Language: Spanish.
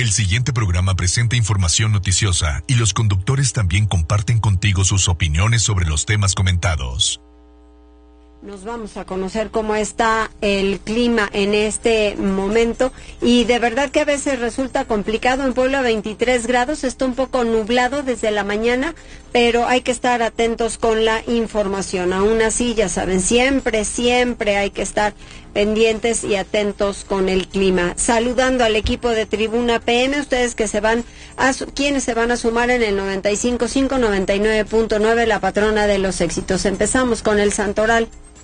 El siguiente programa presenta información noticiosa y los conductores también comparten contigo sus opiniones sobre los temas comentados. Nos vamos a conocer cómo está el clima en este momento y de verdad que a veces resulta complicado. En Puebla 23 grados, está un poco nublado desde la mañana, pero hay que estar atentos con la información. Aún así, ya saben, siempre hay que estar pendientes y atentos con el clima. Saludando al equipo de Tribuna PM, ustedes que quienes se van a sumar en el 95.5, 99.9, la patrona de los éxitos. Empezamos con el Santoral.